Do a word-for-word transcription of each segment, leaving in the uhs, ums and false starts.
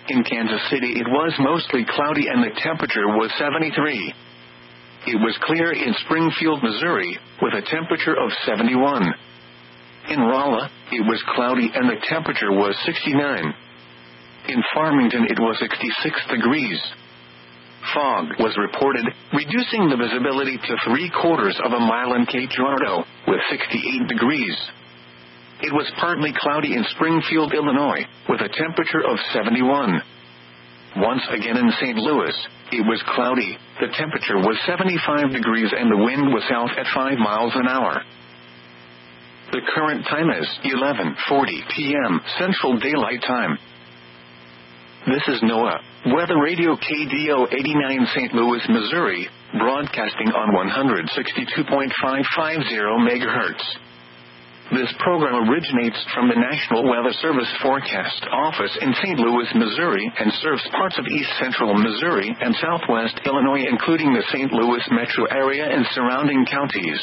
In Kansas City it was mostly cloudy and the temperature was seventy-three. It was clear in Springfield, Missouri, with a temperature of seventy-one. In Rolla, it was cloudy and the temperature was sixty-nine. In Farmington it was sixty-six degrees. Fog was reported, reducing the visibility to three-quarters of a mile in Cape Girardeau, with sixty-eight degrees. It was partly cloudy in Springfield, Illinois, with a temperature of seventy-one. Once again in Saint Louis, it was cloudy, the temperature was seventy-five degrees and the wind was south at five miles an hour. The current time is eleven forty p m Central Daylight Time. This is NOAA, Weather Radio K D O eighty-nine Saint Louis, Missouri, broadcasting on one sixty-two point five five zero megahertz. This program originates from the National Weather Service Forecast Office in Saint Louis, Missouri, and serves parts of east central Missouri and southwest Illinois, including the Saint Louis metro area and surrounding counties.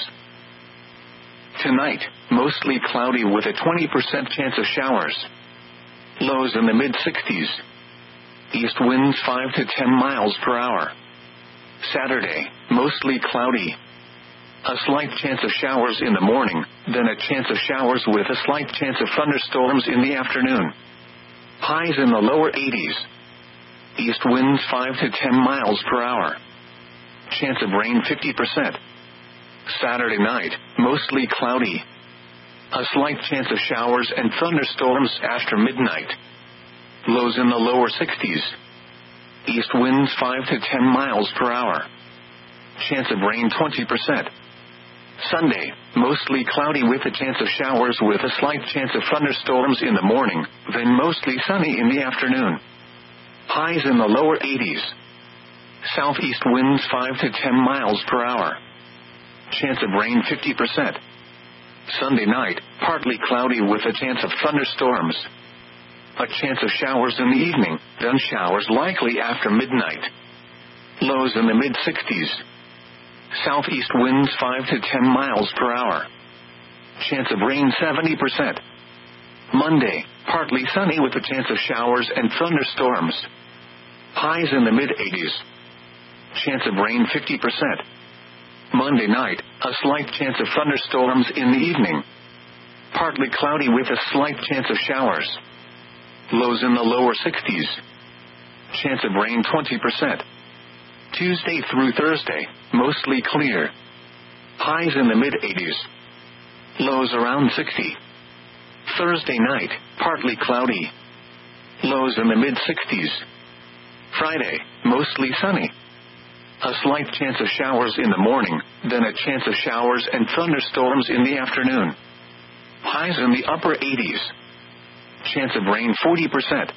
Tonight, mostly cloudy with a twenty percent chance of showers. Lows in the mid-sixties. East winds five to ten miles per hour. Saturday, mostly cloudy. A slight chance of showers in the morning, then a chance of showers with a slight chance of thunderstorms in the afternoon. Highs in the lower eighties. East winds five to ten miles per hour. Chance of rain fifty percent. Saturday night, mostly cloudy. A slight chance of showers and thunderstorms after midnight. Lows in the lower sixties. East winds five to ten miles per hour. Chance of rain twenty percent. Sunday, mostly cloudy with a chance of showers with a slight chance of thunderstorms in the morning, then mostly sunny in the afternoon. Highs in the lower eighties. Southeast winds five to ten miles per hour. Chance of rain fifty percent. Sunday night, partly cloudy with a chance of thunderstorms. A chance of showers in the evening, then showers likely after midnight. Lows in the mid-sixties. Southeast winds five to ten miles per hour. Chance of rain seventy percent. Monday, partly sunny with a chance of showers and thunderstorms. Highs in the mid-eighties. Chance of rain fifty percent. Monday night, a slight chance of thunderstorms in the evening. Partly cloudy with a slight chance of showers. Lows in the lower sixties. Chance of rain twenty percent. Tuesday through Thursday, mostly clear. Highs in the mid-eighties. Lows around sixty. Thursday night, partly cloudy. Lows in the mid-sixties. Friday, mostly sunny. A slight chance of showers in the morning, then a chance of showers and thunderstorms in the afternoon. Highs in the upper eighties. Chance of rain forty percent.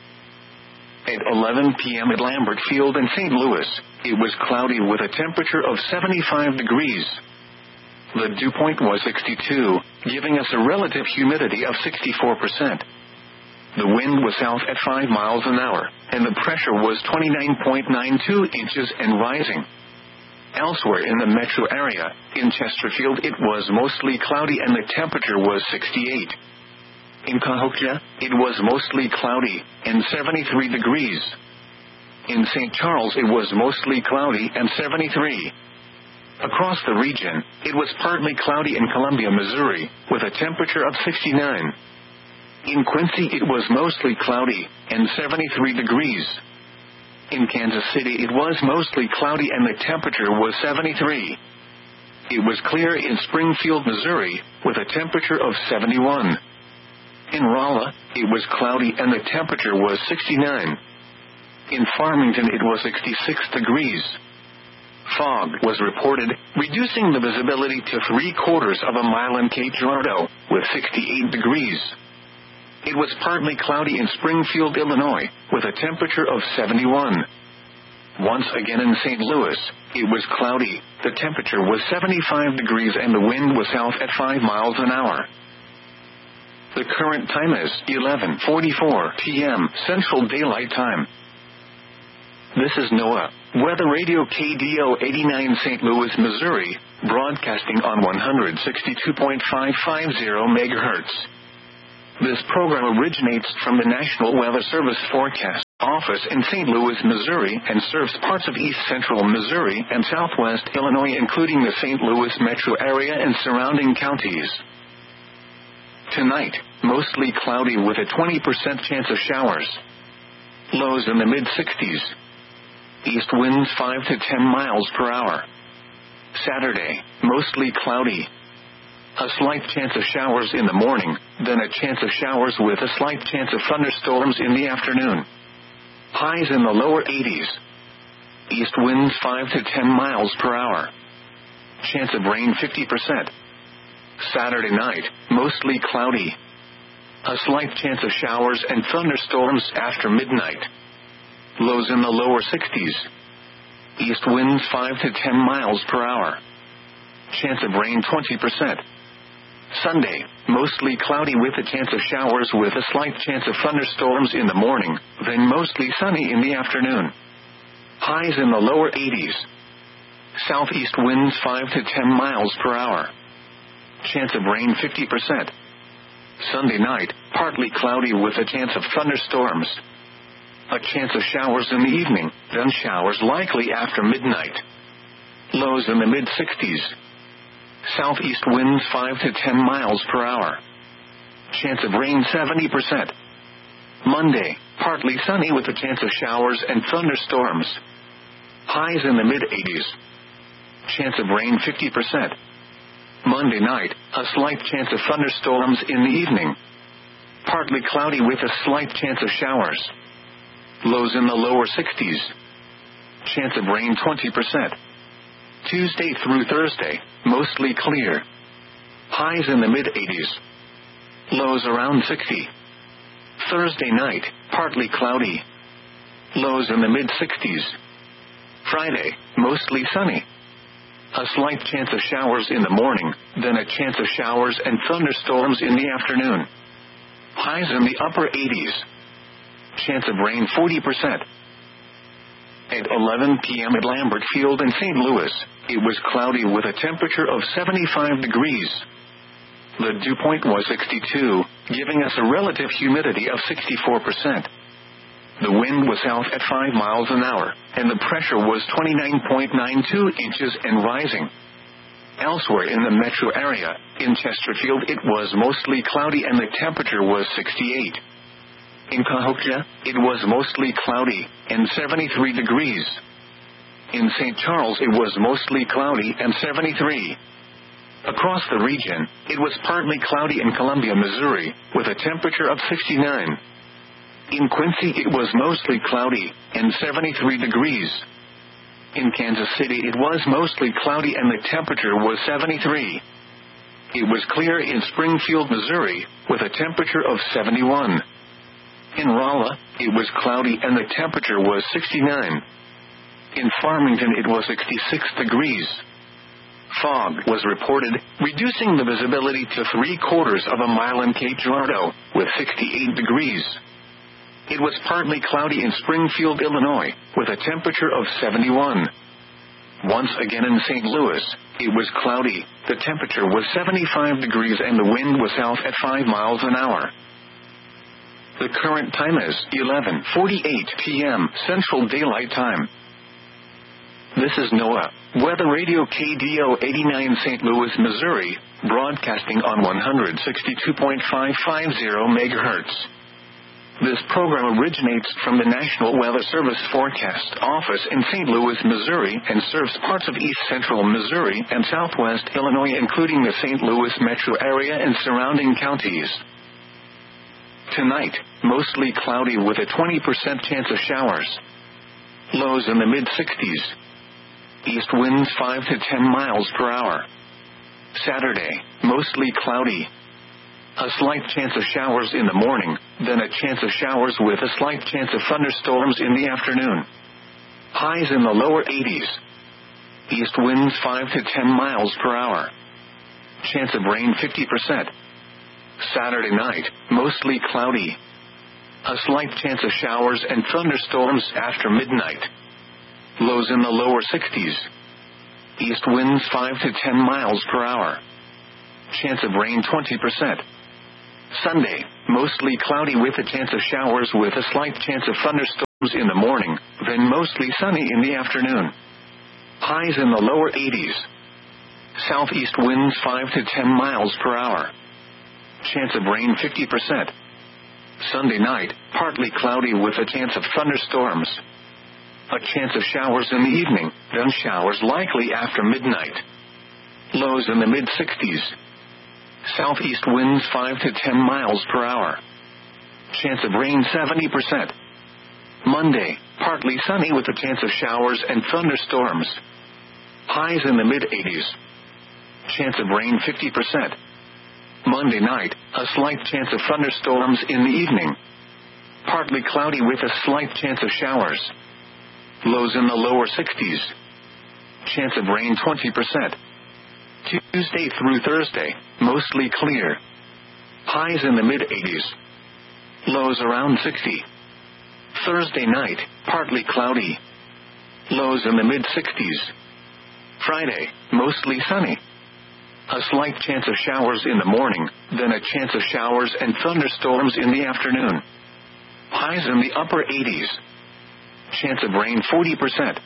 At eleven p m at Lambert Field in Saint Louis, it was cloudy with a temperature of seventy-five degrees. The dew point was sixty-two, giving us a relative humidity of sixty-four percent. The wind was south at five miles an hour, and the pressure was twenty-nine point nine two inches and rising. Elsewhere in the metro area, in Chesterfield it was mostly cloudy and the temperature was sixty-eight. In Cahokia, it was mostly cloudy, and seventy-three degrees. In Saint Charles it was mostly cloudy and seventy-three. Across the region, it was partly cloudy in Columbia, Missouri, with a temperature of sixty-nine. In Quincy it was mostly cloudy, and seventy-three degrees. In Kansas City it was mostly cloudy and the temperature was seventy-three. It was clear in Springfield, Missouri, with a temperature of seventy-one. In Rolla, it was cloudy and the temperature was sixty-nine. In Farmington it was sixty-six degrees. Fog was reported, reducing the visibility to three-quarters of a mile in Cape Girardeau, with sixty-eight degrees. It was partly cloudy in Springfield, Illinois, with a temperature of seventy-one. Once again in Saint Louis, it was cloudy, the temperature was seventy-five degrees and the wind was south at five miles an hour. The current time is eleven forty-four p m Central Daylight Time. This is NOAA, Weather Radio K D O eighty-nine Saint Louis, Missouri, broadcasting on one sixty-two point five five zero megahertz. This program originates from the National Weather Service Forecast office in Saint Louis, Missouri, and serves parts of east central Missouri and southwest Illinois, including the Saint Louis metro area and surrounding counties. Tonight, mostly cloudy with a twenty percent chance of showers. Lows in the mid sixties. East winds five to ten miles per hour. Saturday, mostly cloudy. A slight chance of showers in the morning, then a chance of showers with a slight chance of thunderstorms in the afternoon. Highs in the lower eighties. East winds five to ten miles per hour. Chance of rain fifty percent. Saturday night, mostly cloudy. A slight chance of showers and thunderstorms after midnight. Lows in the lower sixties. East winds five to ten miles per hour. Chance of rain twenty percent. Sunday, mostly cloudy with a chance of showers with a slight chance of thunderstorms in the morning, then mostly sunny in the afternoon. Highs in the lower eighties. Southeast winds five to ten miles per hour. Chance of rain fifty percent. Sunday night, partly cloudy with a chance of thunderstorms. A chance of showers in the evening, then showers likely after midnight. Lows in the mid sixties. Southeast winds five to ten miles per hour. Chance of rain seventy percent. Monday, partly sunny with a chance of showers and thunderstorms. Highs in the mid eighties. Chance of rain fifty percent. Monday night, a slight chance of thunderstorms in the evening. Partly cloudy with a slight chance of showers. Lows in the lower sixties. Chance of rain twenty percent. Tuesday through Thursday, mostly clear. Highs in the mid eighties. Lows around sixty. Thursday night, partly cloudy. Lows in the mid sixties. Friday, mostly sunny. A slight chance of showers in the morning, then a chance of showers and thunderstorms in the afternoon. Highs in the upper eighties. Chance of rain forty percent. At eleven p.m. at Lambert Field in Saint Louis, it was cloudy with a temperature of seventy-five degrees. The dew point was sixty-two, giving us a relative humidity of sixty-four percent. The wind was south at five miles an hour, and the pressure was twenty-nine point nine two inches and rising. Elsewhere in the metro area, in Chesterfield it was mostly cloudy and the temperature was sixty-eight. In Cahokia, it was mostly cloudy, and seventy-three degrees. In Saint Charles it was mostly cloudy and seventy-three. Across the region, it was partly cloudy in Columbia, Missouri, with a temperature of sixty-nine. In Quincy it was mostly cloudy, and seventy-three degrees. In Kansas City it was mostly cloudy and the temperature was seventy-three. It was clear in Springfield, Missouri, with a temperature of seventy-one. In Rolla, it was cloudy and the temperature was sixty-nine. In Farmington it was sixty-six degrees. Fog was reported, reducing the visibility to three quarters of a mile in Cape Girardeau, with sixty-eight degrees. It was partly cloudy in Springfield, Illinois, with a temperature of seventy-one. Once again in Saint Louis, it was cloudy, the temperature was seventy-five degrees and the wind was south at five miles an hour. The current time is eleven forty-eight p.m. Central Daylight Time. This is NOAA, Weather Radio K D O eighty-nine Saint Louis, Missouri, broadcasting on one sixty-two point five five zero megahertz. This program originates from the National Weather Service Forecast Office in Saint Louis, Missouri, and serves parts of east central Missouri and southwest Illinois, including the Saint Louis metro area and surrounding counties. Tonight, mostly cloudy with a twenty percent chance of showers. Lows in the mid sixties. East winds five to ten miles per hour. Saturday, mostly cloudy. A slight chance of showers in the morning, then a chance of showers with a slight chance of thunderstorms in the afternoon. Highs in the lower eighties. East winds five to ten miles per hour. Chance of rain fifty percent. Saturday night, mostly cloudy. A slight chance of showers and thunderstorms after midnight. Lows in the lower sixties. East winds five to ten miles per hour. Chance of rain twenty percent. Sunday, mostly cloudy with a chance of showers with a slight chance of thunderstorms in the morning, then mostly sunny in the afternoon. Highs in the lower eighties. Southeast winds five to ten miles per hour. Chance of rain fifty percent. Sunday night, partly cloudy with a chance of thunderstorms. A chance of showers in the evening, then showers likely after midnight. Lows in the mid-sixties. Southeast winds five to ten miles per hour. Chance of rain seventy percent. Monday, partly sunny with a chance of showers and thunderstorms. Highs in the mid-eighties. Chance of rain fifty percent. Monday night, a slight chance of thunderstorms in the evening. Partly cloudy with a slight chance of showers. Lows in the lower sixties. Chance of rain twenty percent. Tuesday through Thursday, mostly clear. Highs in the mid-eighties. Lows around sixty. Thursday night, partly cloudy. Lows in the mid-sixties. Friday, mostly sunny. A slight chance of showers in the morning, then a chance of showers and thunderstorms in the afternoon. Highs in the upper eighties. Chance of rain forty percent.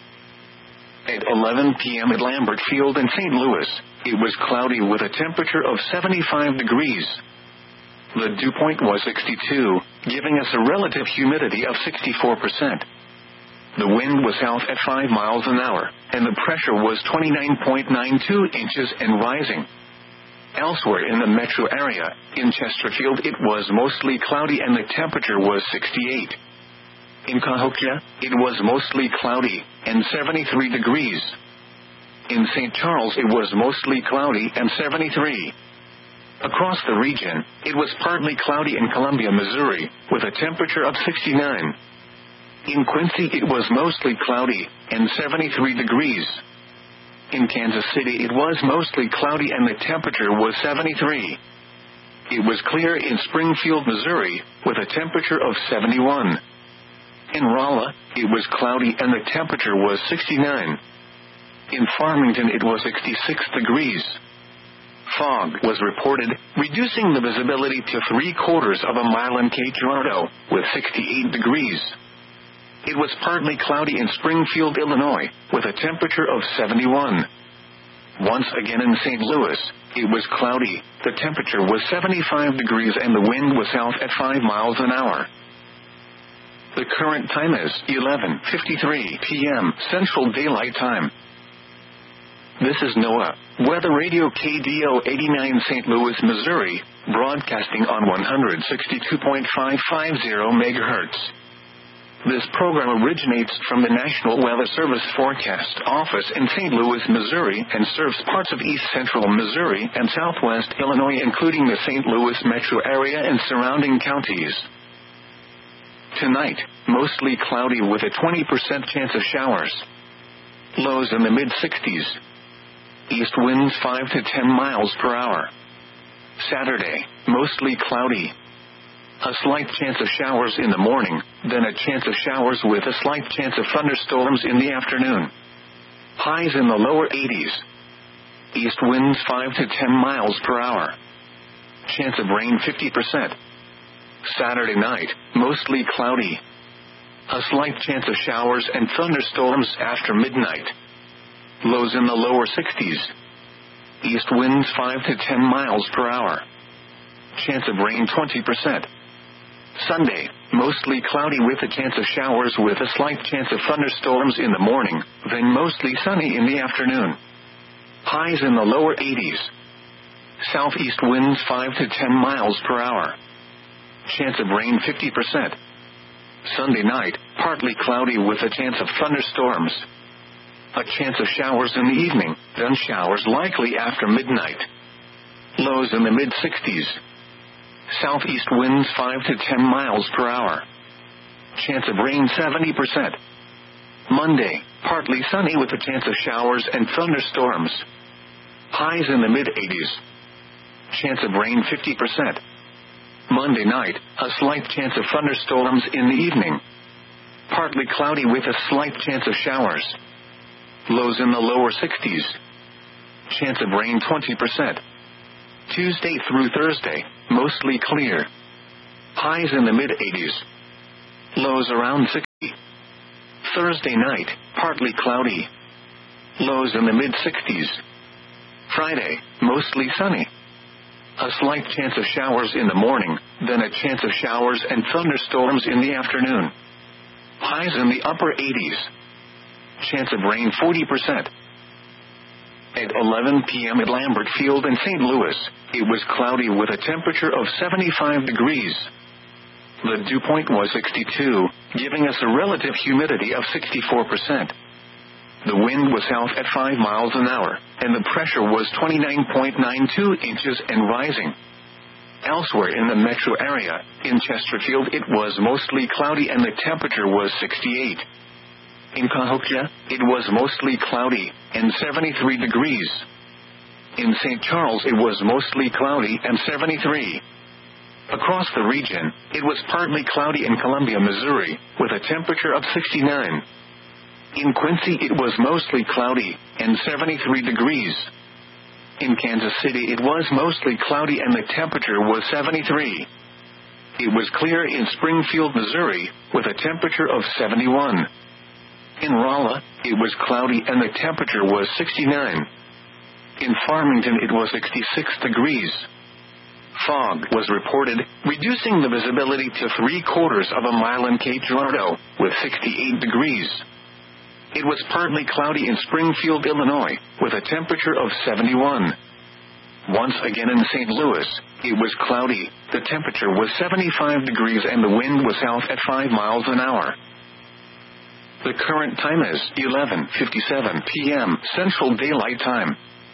At eleven p.m. at Lambert Field in Saint Louis, it was cloudy with a temperature of seventy-five degrees. The dew point was sixty-two, giving us a relative humidity of sixty-four percent. The wind was south at five miles an hour, and the pressure was twenty-nine point nine two inches and rising. Elsewhere in the metro area, in Chesterfield it was mostly cloudy and the temperature was sixty-eight. In Cahokia, it was mostly cloudy, and seventy-three degrees. In Saint Charles it was mostly cloudy and seventy-three. Across the region, it was partly cloudy in Columbia, Missouri, with a temperature of sixty-nine. In Quincy it was mostly cloudy, and seventy-three degrees. In Kansas City it was mostly cloudy and the temperature was seventy-three. It was clear in Springfield, Missouri, with a temperature of seventy-one. In Rolla, it was cloudy and the temperature was sixty-nine. In Farmington it was sixty-six degrees. Fog was reported, reducing the visibility to three quarters of a mile in Cape Girardeau, with sixty-eight degrees. It was partly cloudy in Springfield, Illinois, with a temperature of seventy-one. Once again in Saint Louis, it was cloudy, the temperature was seventy-five degrees and the wind was south at five miles an hour. The current time is eleven fifty-three p.m. Central Daylight Time. This is NOAA, Weather Radio K D O eighty-nine Saint Louis, Missouri, broadcasting on one sixty-two point five five zero megahertz. This program originates from the National Weather Service Forecast Office in Saint Louis, Missouri, and serves parts of east central Missouri and southwest Illinois, including the Saint Louis metro area and surrounding counties. Tonight, mostly cloudy with a twenty percent chance of showers. Lows in the mid-sixties. East winds five to ten miles per hour. Saturday, mostly cloudy. A slight chance of showers in the morning, then a chance of showers with a slight chance of thunderstorms in the afternoon. Highs in the lower eighties. East winds five to ten miles per hour. Chance of rain fifty percent. Saturday night, mostly cloudy. A slight chance of showers and thunderstorms after midnight. Lows in the lower sixties. East winds five to ten miles per hour. Chance of rain twenty percent. Sunday, mostly cloudy with a chance of showers with a slight chance of thunderstorms in the morning, then mostly sunny in the afternoon. Highs in the lower eighties. Southeast winds five to ten miles per hour. Chance of rain fifty percent. Sunday night, partly cloudy with a chance of thunderstorms. A chance of showers in the evening, then showers likely after midnight. Lows in the mid-sixties. Southeast winds five to ten miles per hour. Chance of rain seventy percent. Monday, partly sunny with a chance of showers and thunderstorms. Highs in the mid-eighties. Chance of rain fifty percent. Monday night, a slight chance of thunderstorms in the evening. Partly cloudy with a slight chance of showers. Lows in the lower sixties. Chance of rain twenty percent. Tuesday through Thursday, mostly clear. Highs in the mid-eighties. Lows around sixty. Thursday night, partly cloudy. Lows in the mid-sixties. Friday, mostly sunny. A slight chance of showers in the morning, then a chance of showers and thunderstorms in the afternoon. Highs in the upper eighties. Chance of rain forty percent. At eleven p.m. at Lambert Field in Saint Louis, it was cloudy with a temperature of seventy-five degrees. The dew point was sixty-two, giving us a relative humidity of sixty-four percent. The wind was south at five miles an hour, and the pressure was twenty-nine point nine two inches and rising. Elsewhere in the metro area, in Chesterfield it was mostly cloudy and the temperature was sixty-eight. In Cahokia, it was mostly cloudy, and seventy-three degrees. In Saint Charles it was mostly cloudy and seventy-three. Across the region, it was partly cloudy in Columbia, Missouri, with a temperature of sixty-nine. In Quincy it was mostly cloudy, and seventy-three degrees. In Kansas City it was mostly cloudy and the temperature was seventy-three. It was clear in Springfield, Missouri, with a temperature of seventy-one. In Rolla, it was cloudy and the temperature was sixty-nine. In Farmington it was sixty-six degrees. Fog was reported, reducing the visibility to three quarters of a mile in Cape Girardeau, with sixty-eight degrees. It was partly cloudy in Springfield, Illinois, with a temperature of seventy-one. Once again in Saint Louis, it was cloudy, the temperature was seventy-five degrees and the wind was south at five miles an hour. The current time is eleven fifty-seven p.m. Central Daylight Time.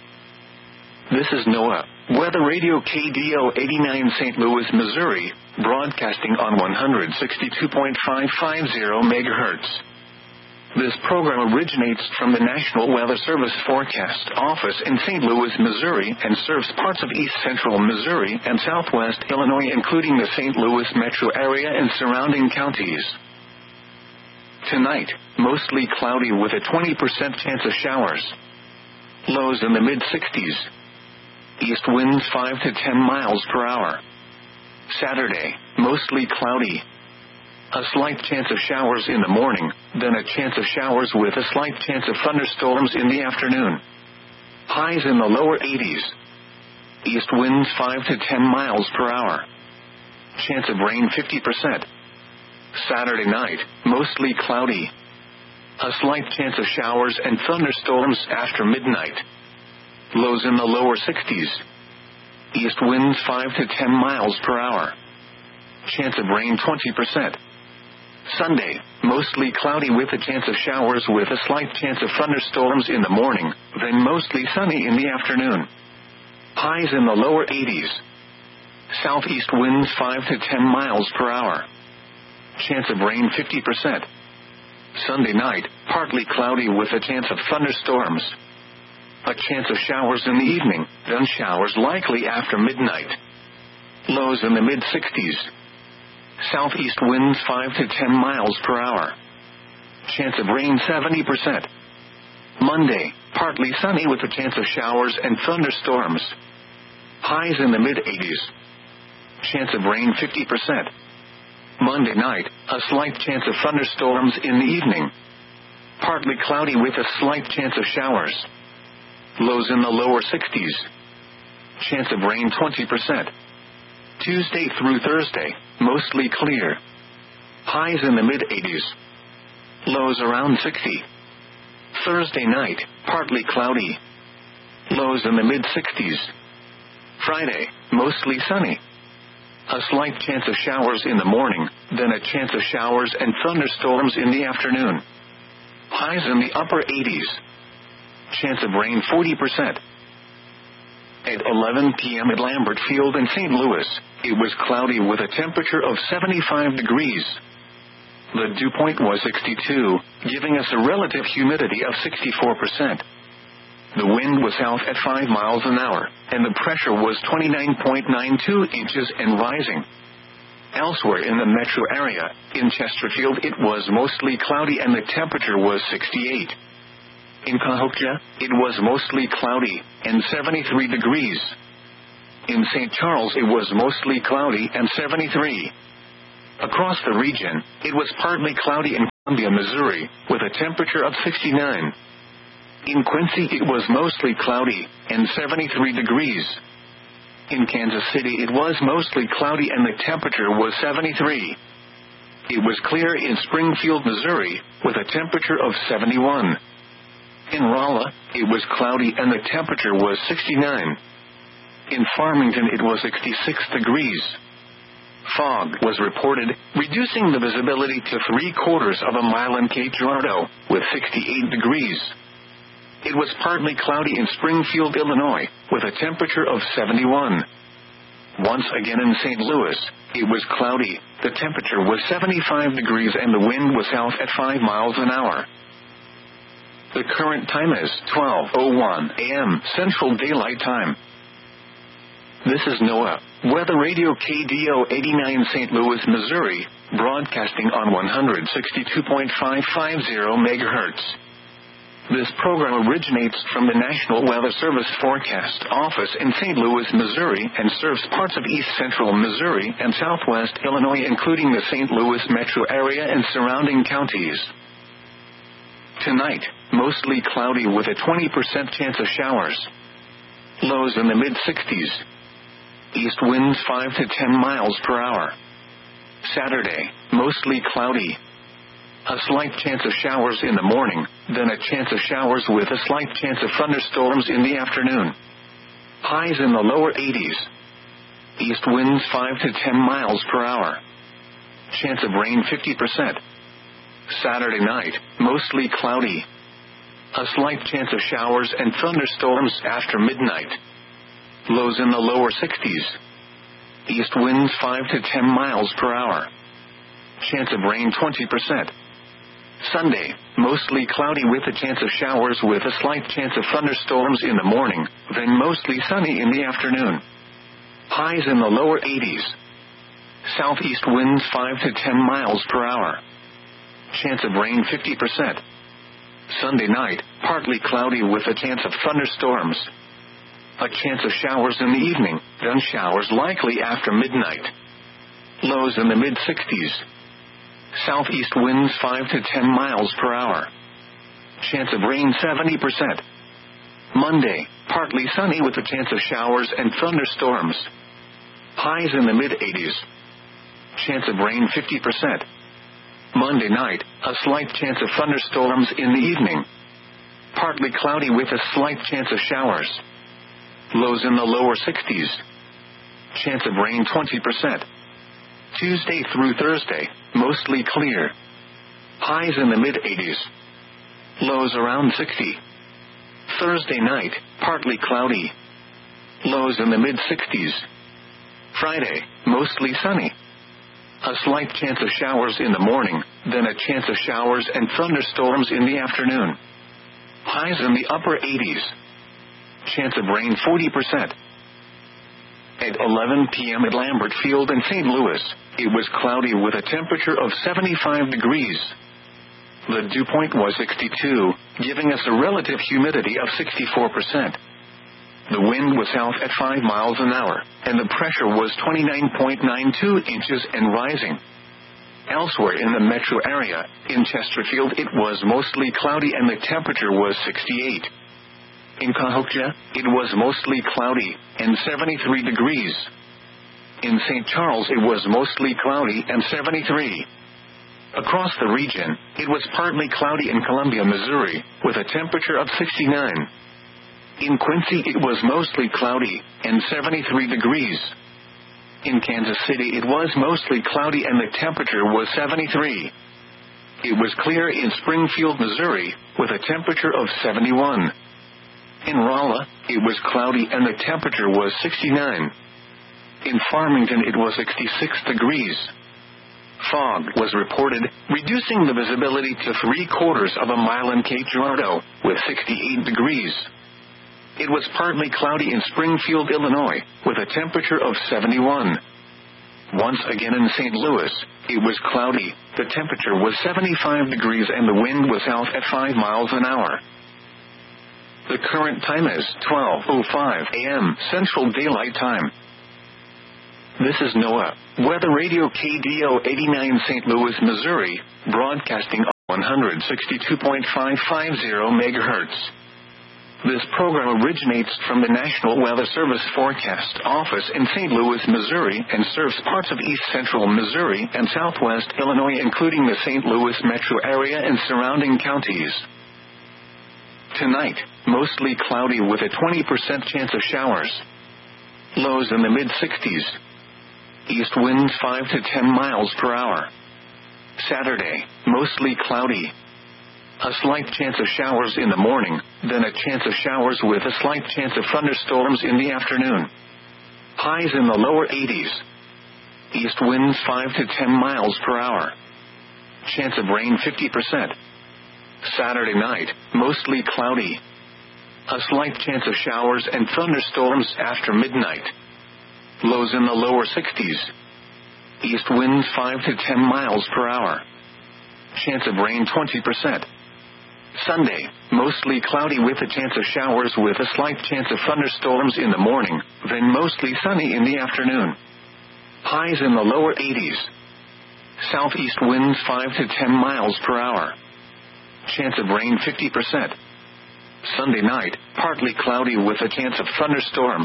This is NOAA, Weather Radio K D O eighty-nine Saint Louis, Missouri, broadcasting on one sixty-two point five five zero megahertz. This program originates from the National Weather Service Forecast Office in Saint Louis, Missouri, and serves parts of east central Missouri and southwest Illinois, including the Saint Louis metro area and surrounding counties. Tonight, mostly cloudy with a twenty percent chance of showers. Lows in the mid-sixties. East winds five to ten miles per hour. Saturday, mostly cloudy. A slight chance of showers in the morning, then a chance of showers with a slight chance of thunderstorms in the afternoon. Highs in the lower eighties. East winds five to ten miles per hour. Chance of rain fifty percent. Saturday night, mostly cloudy. A slight chance of showers and thunderstorms after midnight. Lows in the lower sixties. East winds five to ten miles per hour. Chance of rain twenty percent. Sunday, mostly cloudy with a chance of showers with a slight chance of thunderstorms in the morning, then mostly sunny in the afternoon. Highs in the lower eighties. Southeast winds five to ten miles per hour. Chance of rain fifty percent. Sunday night, partly cloudy with a chance of thunderstorms. A chance of showers in the evening, then showers likely after midnight. Lows in the mid-sixties. Southeast winds five to ten miles per hour. Chance of rain seventy percent. Monday, partly sunny with a chance of showers and thunderstorms. Highs in the mid-eighties. Chance of rain fifty percent. Monday night, a slight chance of thunderstorms in the evening. Partly cloudy with a slight chance of showers. Lows in the lower sixties. Chance of rain twenty percent. Tuesday through Thursday, mostly clear. Highs in the mid-eighties. Lows around sixty. Thursday night, partly cloudy. Lows in the mid-sixties. Friday, mostly sunny. A slight chance of showers in the morning, then a chance of showers and thunderstorms in the afternoon. Highs in the upper eighties. Chance of rain forty percent. At eleven p.m. at Lambert Field in Saint Louis, it was cloudy with a temperature of seventy-five degrees. The dew point was sixty-two, giving us a relative humidity of sixty-four percent. The wind was south at five miles an hour, and the pressure was twenty-nine point nine two inches and rising. Elsewhere in the metro area, in Chesterfield it was mostly cloudy and the temperature was sixty-eight. In Cahokia, it was mostly cloudy, and seventy-three degrees. In Saint Charles it was mostly cloudy and seventy-three. Across the region, it was partly cloudy in Columbia, Missouri, with a temperature of sixty-nine. In Quincy, it was mostly cloudy, and seventy-three degrees. In Kansas City, it was mostly cloudy and the temperature was seventy-three. It was clear in Springfield, Missouri, with a temperature of seventy-one. In Rolla, it was cloudy and the temperature was sixty-nine. In Farmington, it was sixty-six degrees. Fog was reported, reducing the visibility to three-quarters of a mile in Cape Girardeau, with sixty-eight degrees. It was partly cloudy in Springfield, Illinois, with a temperature of seventy-one. Once again in Saint Louis, it was cloudy, the temperature was seventy-five degrees and the wind was south at five miles an hour. The current time is twelve oh one a m Central Daylight Time. This is NOAA, Weather Radio K D O eighty-nine Saint Louis, Missouri, broadcasting on one sixty-two point five five zero megahertz. This program originates from the National Weather Service Forecast Office in Saint Louis, Missouri, and serves parts of east central Missouri and southwest Illinois, including the Saint Louis metro area and surrounding counties. Tonight, mostly cloudy with a twenty percent chance of showers. Lows in the mid-sixties. East winds five to ten miles per hour. Saturday, mostly cloudy. A slight chance of showers in the morning, then a chance of showers with a slight chance of thunderstorms in the afternoon. Highs in the lower eighties. East winds five to ten miles per hour. Chance of rain fifty percent. Saturday night, mostly cloudy. A slight chance of showers and thunderstorms after midnight. Lows in the lower sixties. East winds five to ten miles per hour. Chance of rain twenty percent. Sunday, mostly cloudy with a chance of showers with a slight chance of thunderstorms in the morning, then mostly sunny in the afternoon. Highs in the lower eighties. Southeast winds five to ten miles per hour. Chance of rain fifty percent. Sunday night, partly cloudy with a chance of thunderstorms. A chance of showers in the evening, then showers likely after midnight. Lows in the mid-sixties. Southeast winds five to ten miles per hour. Chance of rain seventy percent. Monday, partly sunny with a chance of showers and thunderstorms. Highs in the mid-eighties. Chance of rain fifty percent. Monday night, a slight chance of thunderstorms in the evening. Partly cloudy with a slight chance of showers. Lows in the lower sixties. Chance of rain twenty percent. Tuesday through Thursday, mostly clear. Highs in the mid-eighties. Lows around sixty. Thursday night, partly cloudy. Lows in the mid-sixties. Friday, mostly sunny. A slight chance of showers in the morning, then a chance of showers and thunderstorms in the afternoon. Highs in the upper eighties. Chance of rain forty percent. At eleven p m at Lambert Field in Saint Louis, it was cloudy with a temperature of seventy-five degrees. The dew point was sixty-two, giving us a relative humidity of sixty-four percent. The wind was south at five miles an hour, and the pressure was twenty-nine point nine two inches and rising. Elsewhere in the metro area, in Chesterfield, it was mostly cloudy and the temperature was sixty-eight. In Cahokia, it was mostly cloudy, and seventy-three degrees. In Saint Charles, it was mostly cloudy and seventy-three. Across the region, it was partly cloudy in Columbia, Missouri, with a temperature of sixty-nine. In Quincy, it was mostly cloudy, and seventy-three degrees. In Kansas City, it was mostly cloudy and the temperature was seventy-three. It was clear in Springfield, Missouri, with a temperature of seventy-one. In Rolla, it was cloudy and the temperature was sixty-nine. In Farmington, it was sixty-six degrees. Fog was reported, reducing the visibility to three-quarters of a mile in Cape Girardeau, with sixty-eight degrees. It was partly cloudy in Springfield, Illinois, with a temperature of seventy-one. Once again in Saint Louis, it was cloudy, the temperature was seventy-five degrees and the wind was south at five miles an hour. The current time is twelve oh five a m Central Daylight Time. This is NOAA, Weather Radio K D O eighty-nine Saint Louis, Missouri, broadcasting on one sixty-two point five five zero megahertz. This program originates from the National Weather Service Forecast Office in Saint Louis, Missouri, and serves parts of east central Missouri and southwest Illinois, including the Saint Louis metro area and surrounding counties. Tonight, mostly cloudy with a twenty percent chance of showers. Lows in the mid sixties. East winds five to ten miles per hour. Saturday, mostly cloudy. A slight chance of showers in the morning, then a chance of showers with a slight chance of thunderstorms in the afternoon. Highs in the lower eighties. East winds five to ten miles per hour. Chance of rain fifty percent. Saturday night, mostly cloudy. A slight chance of showers and thunderstorms after midnight. Lows in the lower sixties. East winds five to ten miles per hour. Chance of rain twenty percent. Sunday, mostly cloudy with a chance of showers with a slight chance of thunderstorms in the morning, then mostly sunny in the afternoon. Highs in the lower eighties. Southeast winds five to ten miles per hour. Chance of rain fifty percent. Sunday night, partly cloudy with a chance of thunderstorms.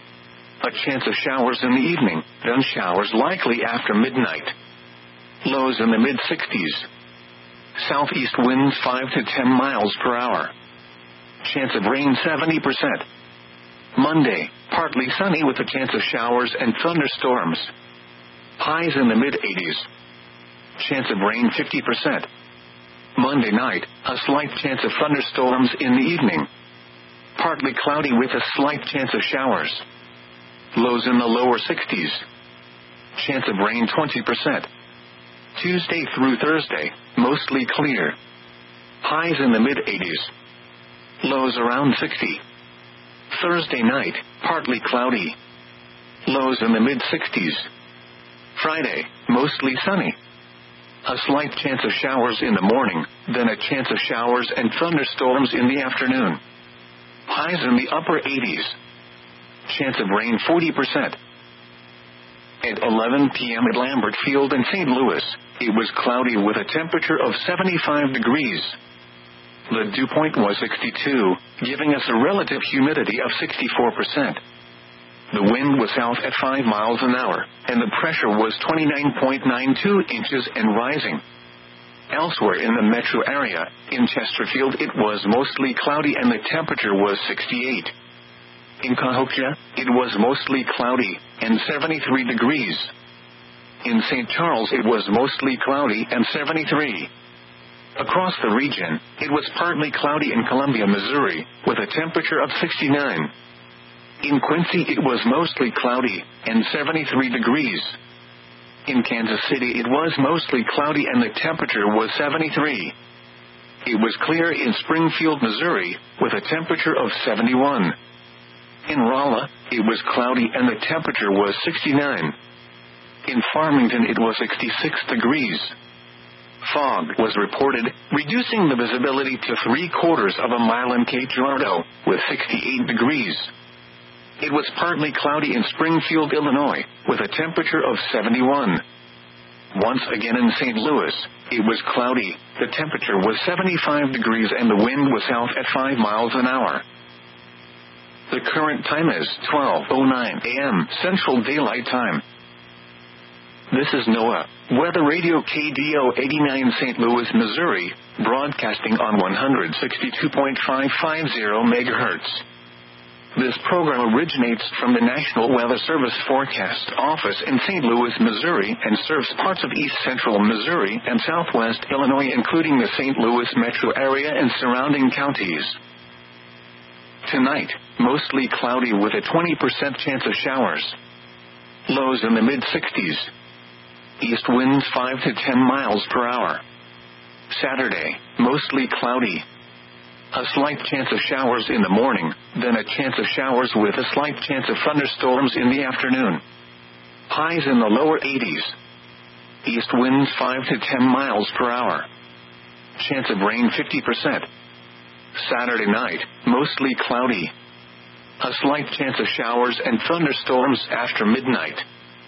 A chance of showers in the evening, then showers likely after midnight. Lows in the mid sixties. Southeast winds five to ten miles per hour. Chance of rain seventy percent. Monday, partly sunny with a chance of showers and thunderstorms. Highs in the mid eighties. Chance of rain fifty percent. Monday night, a slight chance of thunderstorms in the evening. Partly cloudy with a slight chance of showers. Lows in the lower sixties. Chance of rain twenty percent. Tuesday through Thursday, mostly clear. Highs in the mid eighties. Lows around sixty. Thursday night, partly cloudy. Lows in the mid sixties. Friday, mostly sunny. A slight chance of showers in the morning, then a chance of showers and thunderstorms in the afternoon. Highs in the upper eighties. Chance of rain forty percent. At eleven p.m. at Lambert Field in Saint Louis, it was cloudy with a temperature of seventy-five degrees. The dew point was sixty-two, giving us a relative humidity of sixty-four percent. The wind was south at five miles an hour, and the pressure was twenty-nine point nine two inches and rising. Elsewhere in the metro area, in Chesterfield it was mostly cloudy and the temperature was sixty-eight. In Cahokia, it was mostly cloudy, and seventy-three degrees. In Saint Charles it was mostly cloudy and seventy-three. Across the region, it was partly cloudy in Columbia, Missouri, with a temperature of sixty-nine. In Quincy it was mostly cloudy, and seventy-three degrees. In Kansas City it was mostly cloudy and the temperature was seventy-three. It was clear in Springfield, Missouri, with a temperature of seventy-one. In Rolla, it was cloudy and the temperature was sixty-nine. In Farmington it was sixty-six degrees. Fog was reported, reducing the visibility to three quarters of a mile in Cape Girardeau, with sixty-eight degrees. It was partly cloudy in Springfield, Illinois, with a temperature of seventy-one. Once again in Saint Louis, it was cloudy, the temperature was seventy-five degrees and the wind was south at five miles an hour. The current time is twelve oh nine a.m. Central Daylight Time. This is NOAA, Weather Radio K D O eighty-nine Saint Louis, Missouri, broadcasting on one sixty-two point five five zero megahertz. This program originates from the National Weather Service Forecast Office in Saint Louis, Missouri, and serves parts of east central Missouri and southwest Illinois, including the Saint Louis metro area and surrounding counties. Tonight, mostly cloudy with a twenty percent chance of showers. Lows in the mid sixties. East winds five to ten miles per hour. Saturday, mostly cloudy. A slight chance of showers in the morning, then a chance of showers with a slight chance of thunderstorms in the afternoon. Highs in the lower eighties. East winds five to ten miles per hour. Chance of rain fifty percent. Saturday night, mostly cloudy. A slight chance of showers and thunderstorms after midnight.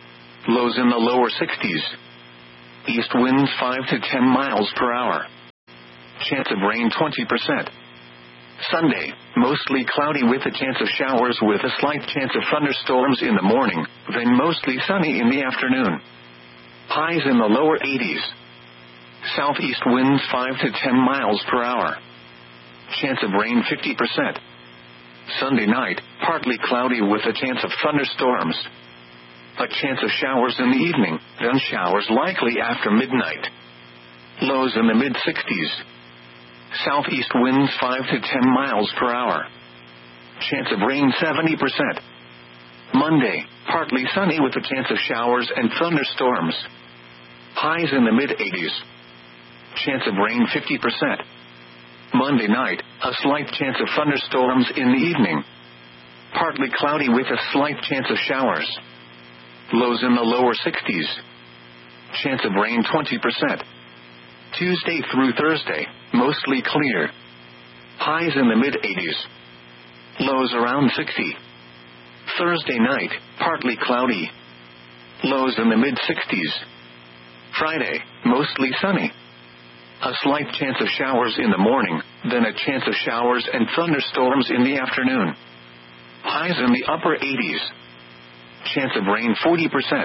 Lows in the lower sixties. East winds five to ten miles per hour. Chance of rain twenty percent. Sunday, mostly cloudy with a chance of showers with a slight chance of thunderstorms in the morning, then mostly sunny in the afternoon. Highs in the lower eighties. Southeast winds five to ten miles per hour. Chance of rain fifty percent. Sunday night, partly cloudy with a chance of thunderstorms. A chance of showers in the evening, then showers likely after midnight. Lows in the mid-sixties. Southeast winds five to ten miles per hour. Chance of rain seventy percent. Monday, partly sunny with a chance of showers and thunderstorms. Highs in the mid-eighties. Chance of rain fifty percent. Monday night, a slight chance of thunderstorms in the evening. Partly cloudy with a slight chance of showers. Lows in the lower sixties. Chance of rain twenty percent. Tuesday through Thursday, mostly clear. Highs in the mid-eighties. Lows around sixty. Thursday night, partly cloudy. Lows in the mid-sixties. Friday, mostly sunny. A slight chance of showers in the morning, then a chance of showers and thunderstorms in the afternoon. Highs in the upper eighties. Chance of rain forty percent.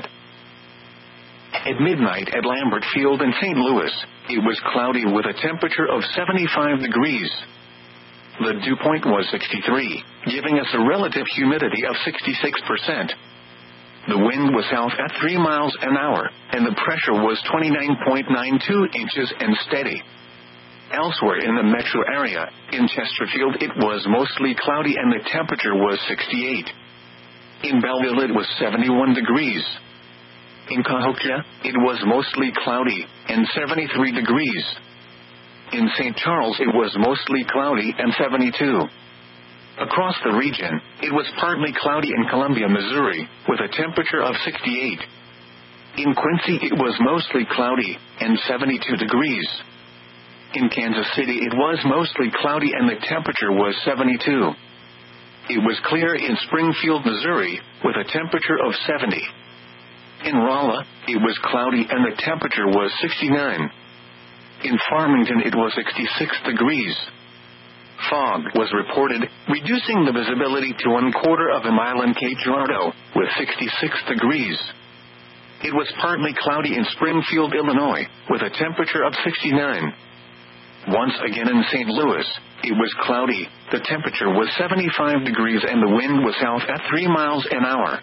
At midnight at Lambert Field in Saint Louis, it was cloudy with a temperature of seventy-five degrees. The dew point was sixty-three, giving us a relative humidity of sixty-six percent. The wind was south at three miles an hour, and the pressure was twenty-nine point nine two inches and steady. Elsewhere in the metro area, in Chesterfield it was mostly cloudy and the temperature was sixty-eight. In Belleville it was seventy-one degrees. In Cahokia, it was mostly cloudy, and seventy-three degrees. In Saint Charles it was mostly cloudy and seventy-two. Across the region, it was partly cloudy in Columbia, Missouri, with a temperature of sixty-eight. In Quincy it was mostly cloudy, and seventy-two degrees. In Kansas City it was mostly cloudy and the temperature was seventy-two. It was clear in Springfield, Missouri, with a temperature of seventy. In Rolla, it was cloudy and the temperature was sixty-nine. In Farmington it was sixty-six degrees. Fog was reported, reducing the visibility to one quarter of a mile in Cape Girardeau, with sixty-six degrees. It was partly cloudy in Springfield, Illinois, with a temperature of sixty-nine. Once again in Saint Louis, it was cloudy, the temperature was seventy-five degrees and the wind was south at three miles an hour.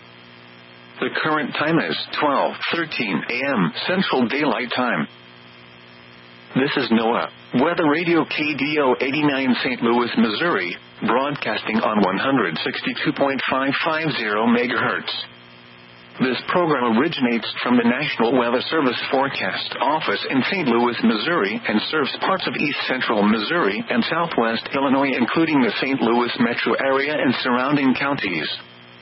The current time is twelve thirteen a.m. Central Daylight Time. This is NOAA, Weather Radio K D O eighty-nine Saint Louis, Missouri, broadcasting on one sixty-two point five five zero megahertz. This program originates from the National Weather Service Forecast Office in Saint Louis, Missouri, and serves parts of east central Missouri and southwest Illinois, including the Saint Louis metro area and surrounding counties.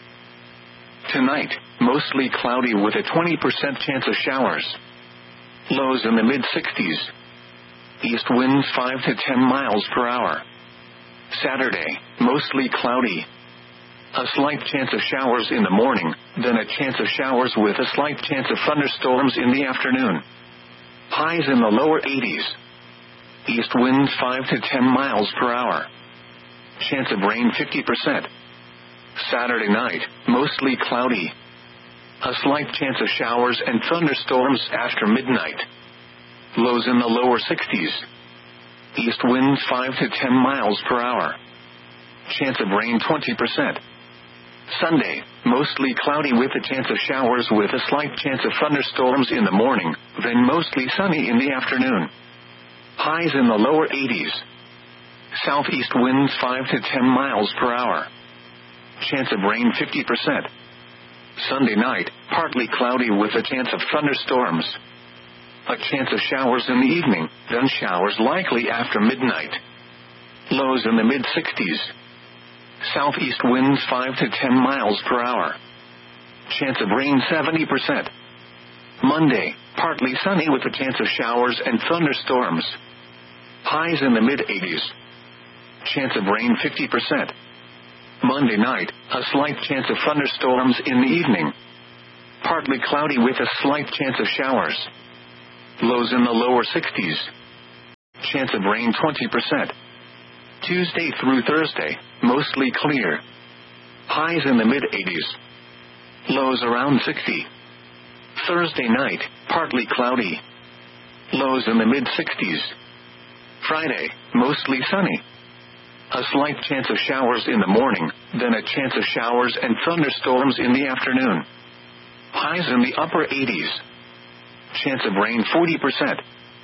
Tonight, mostly cloudy with a twenty percent chance of showers. Lows in the mid-sixties. East winds five to ten miles per hour. Saturday, mostly cloudy. A slight chance of showers in the morning, then a chance of showers with a slight chance of thunderstorms in the afternoon. Highs in the lower eighties. East winds five to ten miles per hour. Chance of rain fifty percent. Saturday night, mostly cloudy. A slight chance of showers and thunderstorms after midnight. Lows in the lower sixties. East winds five to ten miles per hour. Chance of rain twenty percent. Sunday, mostly cloudy with a chance of showers with a slight chance of thunderstorms in the morning, then mostly sunny in the afternoon. Highs in the lower eighties. Southeast winds five to ten miles per hour. Chance of rain fifty percent. Sunday night, partly cloudy with a chance of thunderstorms. A chance of showers in the evening, then showers likely after midnight. Lows in the mid-sixties. Southeast winds five to ten miles per hour. Chance of rain seventy percent. Monday, partly sunny with a chance of showers and thunderstorms. Highs in the mid-eighties. Chance of rain fifty percent. Monday night, a slight chance of thunderstorms in the evening. partly cloudy with a slight chance of showers. Lows in the lower sixties. Chance of rain twenty percent. Tuesday through Thursday, mostly clear. Highs in the mid-eighties. Lows around sixty. Thursday night, partly cloudy. Lows in the mid-sixties. Friday, mostly sunny. A slight chance of showers in the morning, then a chance of showers and thunderstorms in the afternoon. Highs in the upper eighties. Chance of rain forty percent.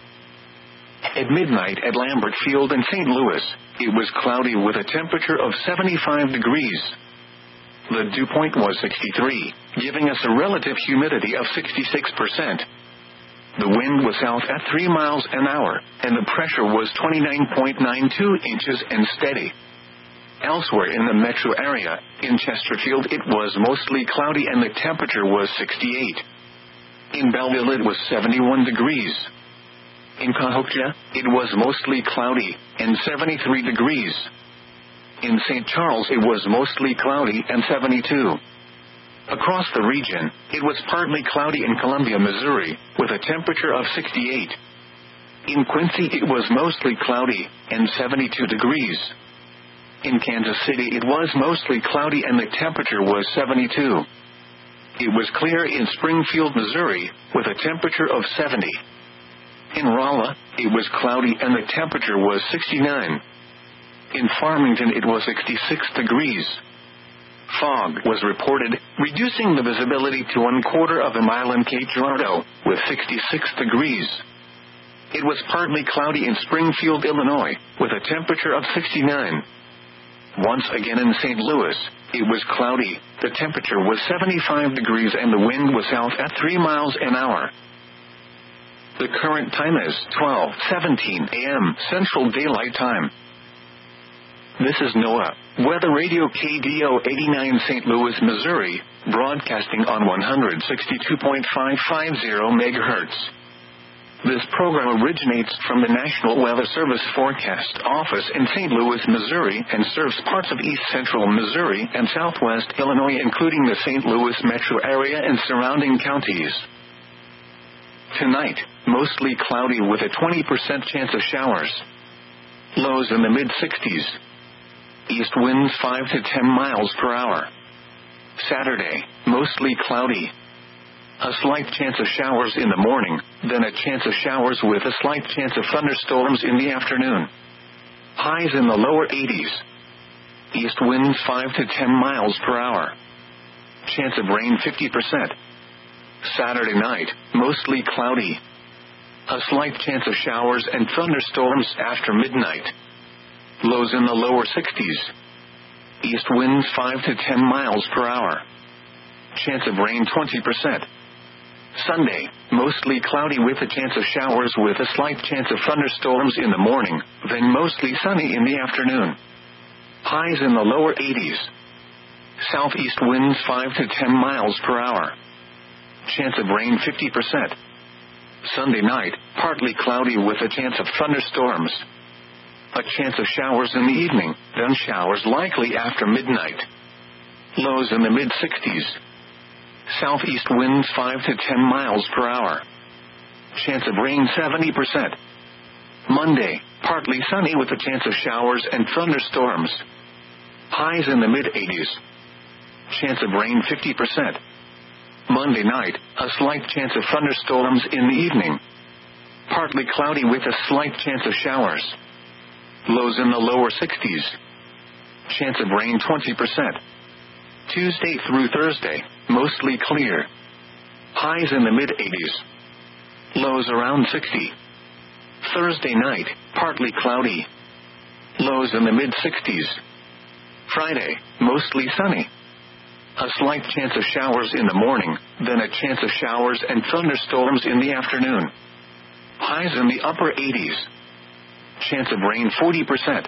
At midnight at Lambert Field in Saint Louis, it was cloudy with a temperature of seventy-five degrees. The dew point was sixty-three, giving us a relative humidity of sixty-six percent. The wind was south at three miles an hour, and the pressure was twenty-nine point nine two inches and steady. Elsewhere in the metro area, in Chesterfield it was mostly cloudy and the temperature was sixty-eight. In Belleville it was seventy-one degrees. In Cahokia, it was mostly cloudy, and seventy-three degrees. In Saint Charles it was mostly cloudy and seventy-two. Across the region, it was partly cloudy in Columbia, Missouri, with a temperature of sixty-eight. In Quincy it was mostly cloudy, and seventy-two degrees. In Kansas City it was mostly cloudy and the temperature was seventy-two. It was clear in Springfield, Missouri, with a temperature of seventy. In Rolla, it was cloudy and the temperature was sixty-nine. In Farmington it was sixty-six degrees. Fog was reported, reducing the visibility to one quarter of a mile in Cape Girardeau, with sixty-six degrees. It was partly cloudy in Springfield, Illinois, with a temperature of sixty-nine. Once again in Saint Louis, it was cloudy, the temperature was seventy-five degrees and the wind was south at three miles an hour. The current time is twelve seventeen a m Central Daylight Time. This is NOAA, Weather Radio K D O eighty-nine Saint Louis, Missouri, broadcasting on one sixty-two point five five zero megahertz. This program originates from the National Weather Service Forecast Office in Saint Louis, Missouri, and serves parts of east central Missouri and southwest Illinois, including the Saint Louis metro area and surrounding counties. Tonight, mostly cloudy with a twenty percent chance of showers. Lows in the mid-sixties. East winds five to ten miles per hour. Saturday, mostly cloudy. A slight chance of showers in the morning, then a chance of showers with a slight chance of thunderstorms in the afternoon. Highs in the lower eighties. East winds five to ten miles per hour. Chance of rain fifty percent. Saturday night, mostly cloudy. A slight chance of showers and thunderstorms after midnight. Lows in the lower sixties. East winds five to ten miles per hour. Chance of rain twenty percent. Sunday, mostly cloudy with a chance of showers with a slight chance of thunderstorms in the morning, then mostly sunny in the afternoon. Highs in the lower eighties. Southeast winds five to ten miles per hour. Chance of rain fifty percent. Sunday night, partly cloudy with a chance of thunderstorms. A chance of showers in the evening, then showers likely after midnight. Lows in the mid-sixties. Southeast winds five to ten miles per hour. Chance of rain seventy percent. Monday, partly sunny with a chance of showers and thunderstorms. Highs in the mid-eighties. Chance of rain fifty percent. Monday night, a slight chance of thunderstorms in the evening. Partly cloudy with a slight chance of showers. Lows in the lower sixties. Chance of rain twenty percent. Tuesday through Thursday, mostly clear. Highs in the mid-eighties. Lows around sixty. Thursday night, partly cloudy. Lows in the mid-sixties. Friday, mostly sunny. A slight chance of showers in the morning, then a chance of showers and thunderstorms in the afternoon. Highs in the upper eighties. Chance of rain forty percent.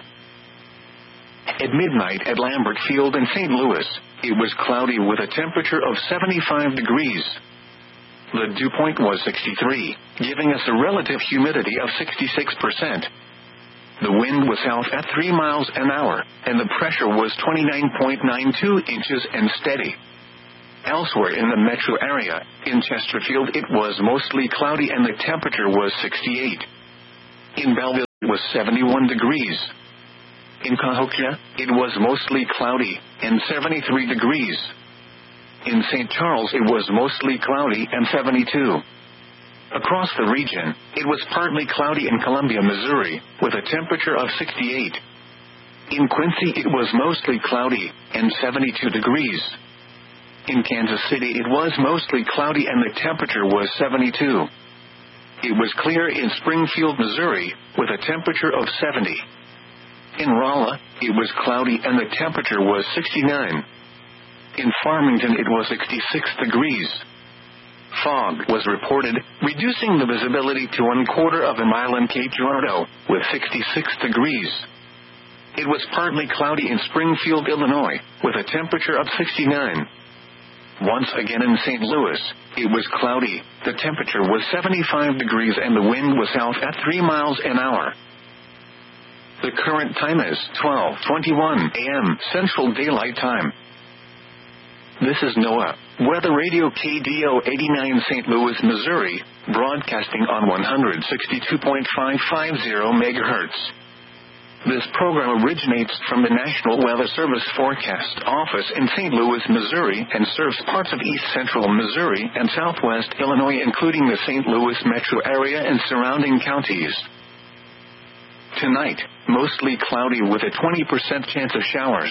At midnight at Lambert Field in Saint Louis, it was cloudy with a temperature of seventy-five degrees. The dew point was sixty-three, giving us a relative humidity of sixty-six percent. The wind was south at three miles an hour, and the pressure was twenty-nine point nine two inches and steady. Elsewhere in the metro area, in Chesterfield it was mostly cloudy and the temperature was sixty-eight. In Belleville it was seventy-one degrees. In Cahokia, it was mostly cloudy, and seventy-three degrees. In Saint Charles it was mostly cloudy and seventy-two. Across the region, it was partly cloudy in Columbia, Missouri, with a temperature of sixty-eight. In Quincy it was mostly cloudy, and seventy-two degrees. In Kansas City it was mostly cloudy and the temperature was seventy-two. It was clear in Springfield, Missouri, with a temperature of seventy. In Rolla, it was cloudy and the temperature was sixty-nine. In Farmington it was sixty-six degrees. Fog was reported, reducing the visibility to one quarter of a mile in Cape Girardeau, with sixty-six degrees. It was partly cloudy in Springfield, Illinois, with a temperature of sixty-nine. Once again in Saint Louis, it was cloudy, the temperature was seventy-five degrees and the wind was south at three miles an hour. The current time is twelve twenty-one a m Central Daylight Time. This is NOAA Weather Radio K D O eighty-nine Saint Louis, Missouri, broadcasting on one sixty-two point five five zero megahertz. This program originates from the National Weather Service Forecast Office in Saint Louis, Missouri, and serves parts of east central Missouri and southwest Illinois, including the Saint Louis metro area and surrounding counties. Tonight, mostly cloudy with a twenty percent chance of showers.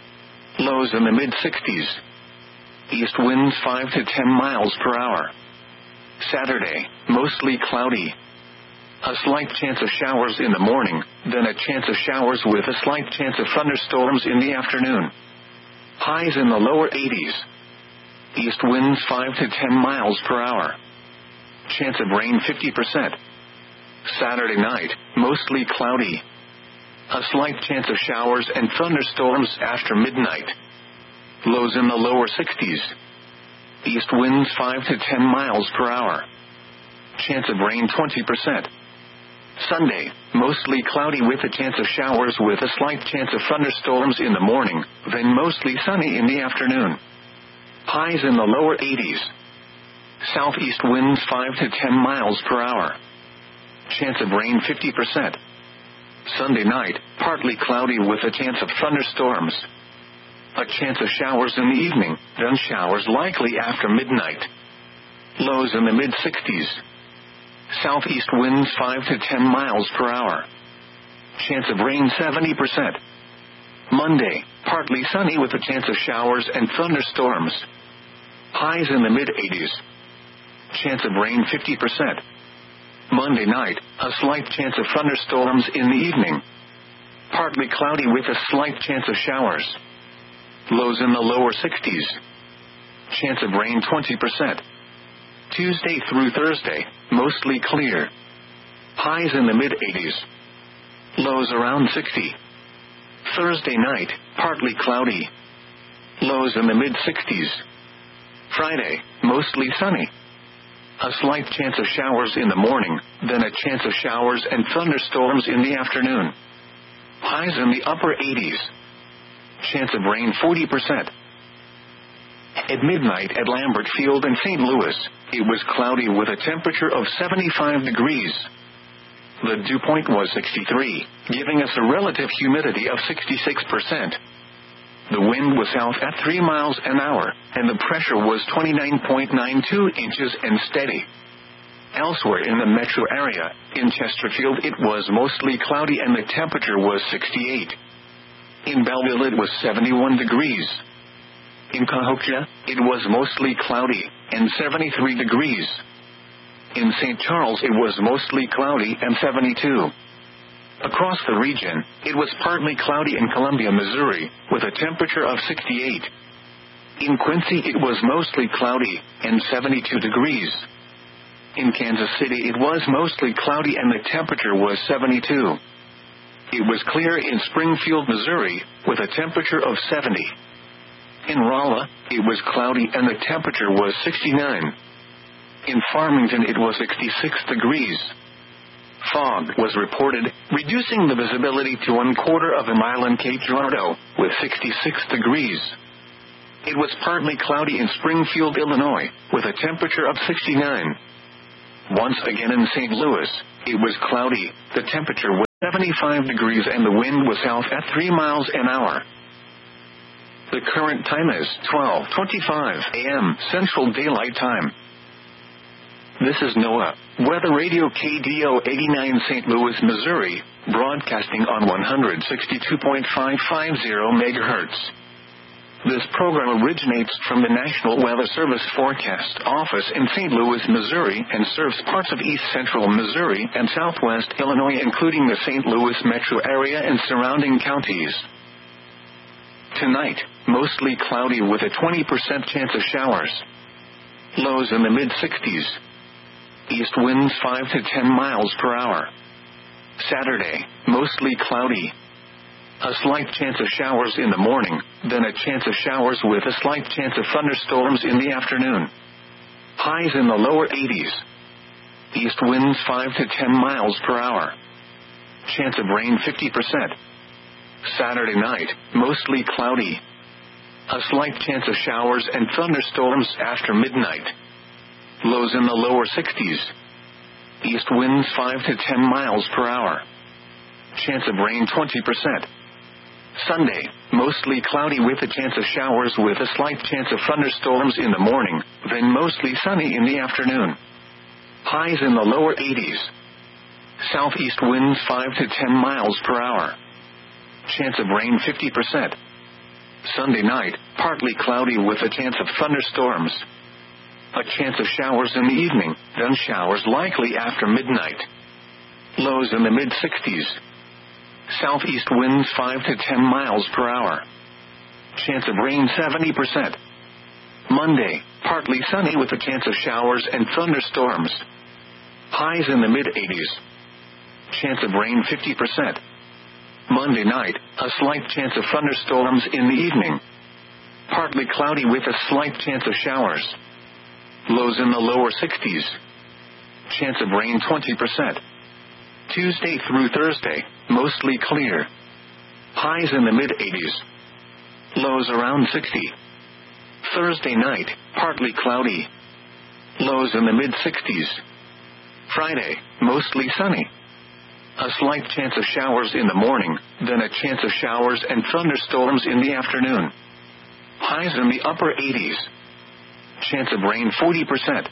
Lows in the mid-sixties. East winds five to ten miles per hour. Saturday, mostly cloudy. A slight chance of showers in the morning, then a chance of showers with a slight chance of thunderstorms in the afternoon. Highs in the lower eighties. East winds five to ten miles per hour. Chance of rain fifty percent. Saturday night, mostly cloudy. A slight chance of showers and thunderstorms after midnight. Lows in the lower sixties. East winds five to ten miles per hour. Chance of rain twenty percent. Sunday, mostly cloudy with a chance of showers with a slight chance of thunderstorms in the morning, then mostly sunny in the afternoon. Highs in the lower eighties. Southeast winds five to ten miles per hour. Chance of rain fifty percent. Sunday night, partly cloudy with a chance of thunderstorms. A chance of showers in the evening, then showers likely after midnight. Lows in the mid-sixties. Southeast winds five to ten miles per hour. Chance of rain seventy percent. Monday, partly sunny with a chance of showers and thunderstorms. Highs in the mid-eighties. Chance of rain fifty percent. Monday night, a slight chance of thunderstorms in the evening. Partly cloudy with a slight chance of showers. Lows in the lower sixties. Chance of rain twenty percent. Tuesday through Thursday, mostly clear. Highs in the mid-eighties. Lows around sixty. Thursday night, partly cloudy. Lows in the mid-sixties. Friday, mostly sunny. A slight chance of showers in the morning, then a chance of showers and thunderstorms in the afternoon. Highs in the upper eighties. Chance of rain forty percent. At midnight at Lambert Field in Saint Louis, it was cloudy with a temperature of seventy-five degrees. The dew point was sixty-three, giving us a relative humidity of sixty-six percent. The wind was south at three miles an hour, and the pressure was twenty-nine point nine two inches and steady. Elsewhere in the metro area, in Chesterfield it was mostly cloudy and the temperature was sixty-eight. In Belleville it was seventy-one degrees. In Cahokia, it was mostly cloudy, and seventy-three degrees. In Saint Charles it was mostly cloudy and seventy-two. Across the region, it was partly cloudy in Columbia, Missouri, with a temperature of sixty-eight. In Quincy it was mostly cloudy, and seventy-two degrees. In Kansas City it was mostly cloudy and the temperature was seventy-two. It was clear in Springfield, Missouri, with a temperature of seventy. In Rolla, it was cloudy and the temperature was sixty-nine. In Farmington it was sixty-six degrees. Fog was reported, reducing the visibility to one quarter of a mile in Cape Girardeau, with sixty-six degrees. it was partly cloudy in Springfield, Illinois, with a temperature of sixty-nine. Once again in Saint Louis, it was cloudy, the temperature was seventy-five degrees and the wind was south at three miles an hour. The current time is twelve twenty-five a m Central Daylight Time. This is NOAA Weather Radio K D O eighty-nine Saint Louis, Missouri, broadcasting on one sixty-two point five five zero megahertz. This program originates from the National Weather Service Forecast Office in Saint Louis, Missouri, and serves parts of east central Missouri and southwest Illinois, including the Saint Louis metro area and surrounding counties. Tonight, mostly cloudy with a twenty percent chance of showers. Lows in the mid sixties. East winds five to ten miles per hour. Saturday, mostly cloudy. A slight chance of showers in the morning, then a chance of showers with a slight chance of thunderstorms in the afternoon. Highs in the lower eighties. East winds five to ten miles per hour. Chance of rain fifty percent. Saturday night, mostly cloudy. A slight chance of showers and thunderstorms after midnight. Lows in the lower sixties. East winds five to ten miles per hour. Chance of rain twenty percent. Sunday, mostly cloudy with a chance of showers with a slight chance of thunderstorms in the morning, then mostly sunny in the afternoon. Highs in the lower eighties. Southeast winds five to ten miles per hour. Chance of rain fifty percent. Sunday night, partly cloudy with a chance of thunderstorms. A chance of showers in the evening, then showers likely after midnight. Lows in the mid sixties. Southeast winds five to ten miles per hour. Chance of rain seventy percent. Monday, partly sunny with a chance of showers and thunderstorms. Highs in the mid eighties. Chance of rain fifty percent. Monday night, a slight chance of thunderstorms in the evening. Partly cloudy with a slight chance of showers. Lows in the lower sixties. Chance of rain twenty percent. Tuesday through Thursday, mostly clear. Highs in the mid eighties. Lows around sixty. Thursday night, partly cloudy. Lows in the mid sixties. Friday, mostly sunny. A slight chance of showers in the morning, then a chance of showers and thunderstorms in the afternoon. Highs in the upper eighties. Chance of rain forty percent.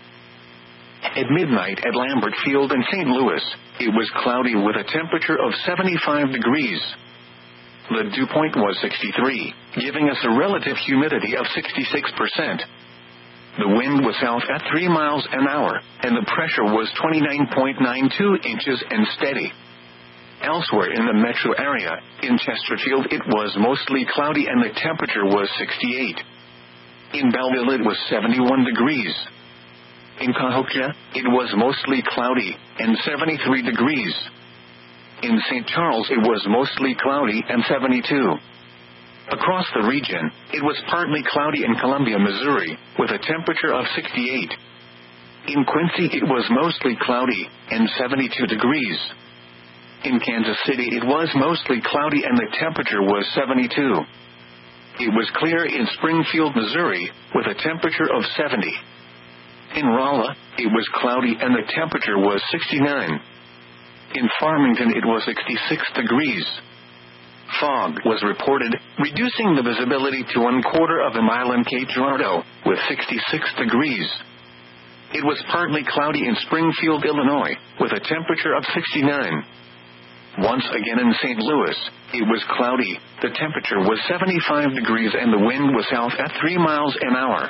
At midnight at Lambert Field in Saint Louis, it was cloudy with a temperature of seventy-five degrees. The dew point was sixty-three, giving us a relative humidity of sixty-six percent. The wind was south at three miles an hour, and the pressure was twenty-nine point nine two inches and steady. Elsewhere in the metro area, in Chesterfield it was mostly cloudy and the temperature was sixty-eight. In Belleville it was seventy-one degrees. In Cahokia, it was mostly cloudy, and seventy-three degrees. In Saint Charles it was mostly cloudy and seventy-two. Across the region, it was partly cloudy in Columbia, Missouri, with a temperature of sixty-eight. In Quincy it was mostly cloudy, and seventy-two degrees. In Kansas City it was mostly cloudy and the temperature was seventy-two. It was clear in Springfield, Missouri, with a temperature of seventy. In Rolla, it was cloudy and the temperature was sixty-nine. In Farmington it was sixty-six degrees. Fog was reported, reducing the visibility to one quarter of a mile in Cape Girardeau, with sixty-six degrees. It was partly cloudy in Springfield, Illinois, with a temperature of sixty-nine. Once again in Saint Louis, it was cloudy, the temperature was seventy-five degrees and the wind was south at three miles an hour.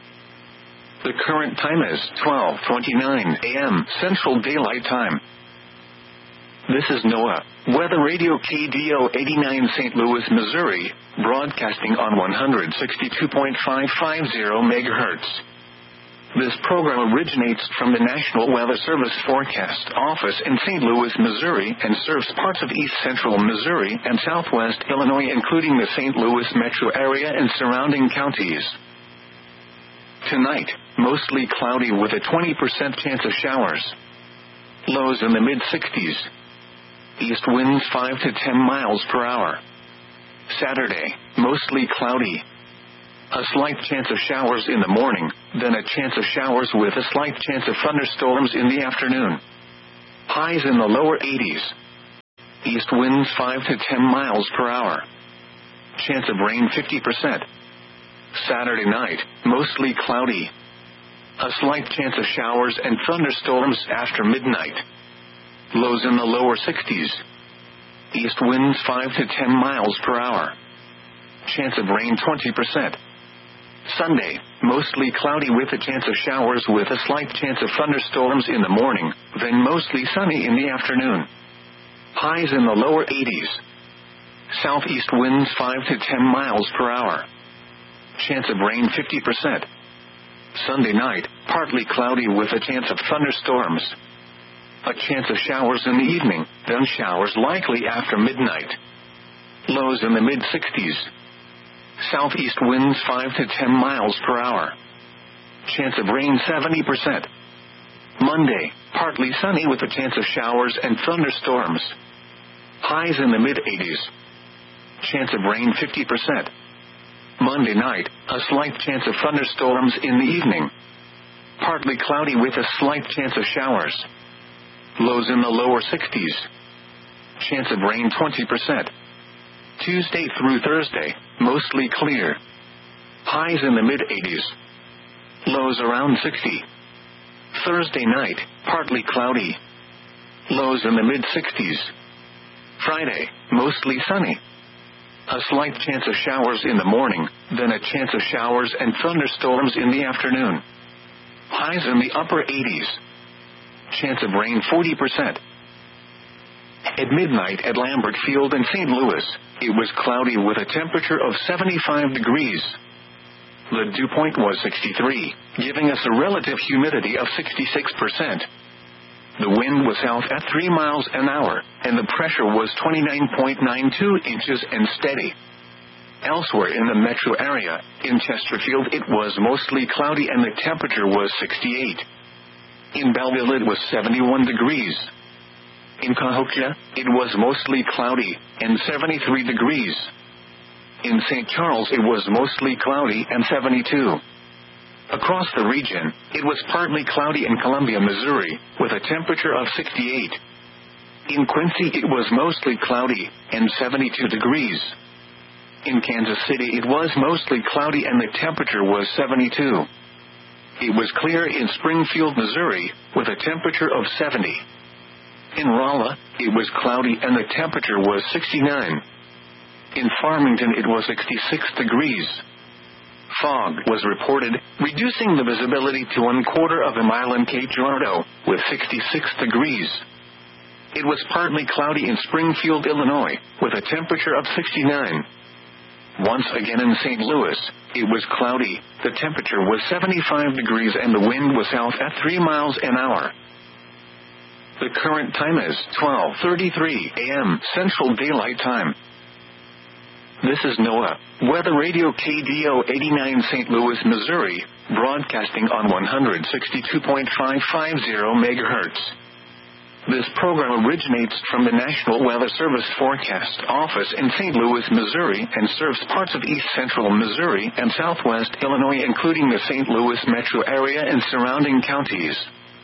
The current time is twelve twenty-nine a m Central Daylight Time. This is NOAA Weather Radio K D O eighty-nine Saint Louis, Missouri, broadcasting on one sixty-two point five five zero megahertz. This program originates from the National Weather Service Forecast Office in Saint Louis, Missouri, and serves parts of east central Missouri and southwest Illinois, including the Saint Louis metro area and surrounding counties. Tonight, mostly cloudy with a twenty percent chance of showers. Lows in the mid sixties. East winds five to ten miles per hour. Saturday, mostly cloudy. A slight chance of showers in the morning, then a chance of showers with a slight chance of thunderstorms in the afternoon. Highs in the lower eighties. East winds five to ten miles per hour. Chance of rain fifty percent. Saturday night, mostly cloudy. A slight chance of showers and thunderstorms after midnight. Lows in the lower sixties. East winds five to ten miles per hour. Chance of rain twenty percent. Sunday, mostly cloudy with a chance of showers with a slight chance of thunderstorms in the morning, then mostly sunny in the afternoon. Highs in the lower eighties. Southeast winds five to ten miles per hour. Chance of rain fifty percent. Sunday night, partly cloudy with a chance of thunderstorms. A chance of showers in the evening, then showers likely after midnight. Lows in the mid-sixties. Southeast winds five to ten miles per hour. Chance of rain seventy percent. Monday, partly sunny with a chance of showers and thunderstorms. Highs in the mid-eighties. Chance of rain fifty percent. Monday night, a slight chance of thunderstorms in the evening. Partly cloudy with a slight chance of showers. Lows in the lower sixties. Chance of rain twenty percent. Tuesday through Thursday, mostly clear. Highs in the mid-eighties. Lows around sixty. Thursday night, partly cloudy. Lows in the mid-sixties. Friday, mostly sunny. A slight chance of showers in the morning, then a chance of showers and thunderstorms in the afternoon. Highs in the upper eighties. Chance of rain forty percent. At midnight at Lambert Field in Saint Louis, it was cloudy with a temperature of seventy-five degrees. The dew point was sixty-three, giving us a relative humidity of sixty-six percent. The wind was south at three miles an hour, and the pressure was twenty-nine point nine two inches and steady. Elsewhere in the metro area, in Chesterfield it was mostly cloudy and the temperature was sixty-eight. In Belleville it was seventy-one degrees. In Cahokia, it was mostly cloudy, and seventy-three degrees. In Saint Charles it was mostly cloudy and seventy-two. Across the region, it was partly cloudy in Columbia, Missouri, with a temperature of sixty-eight. In Quincy it was mostly cloudy, and seventy-two degrees. In Kansas City it was mostly cloudy and the temperature was seventy-two. It was clear in Springfield, Missouri, with a temperature of seventy. In Rolla, it was cloudy and the temperature was sixty-nine. In Farmington it was sixty-six degrees. Fog was reported, reducing the visibility to one quarter of a mile in Cape Girardeau, with sixty-six degrees. It was partly cloudy in Springfield, Illinois, with a temperature of sixty-nine. Once again in Saint Louis, it was cloudy, the temperature was seventy-five degrees and the wind was south at three miles an hour. The current time is twelve thirty-three a m Central Daylight Time. This is NOAA, Weather Radio K D O eighty-nine Saint Louis, Missouri, broadcasting on one sixty-two point five five zero megahertz. This program originates from the National Weather Service Forecast Office in Saint Louis, Missouri, and serves parts of east central Missouri and southwest Illinois, including the Saint Louis metro area and surrounding counties.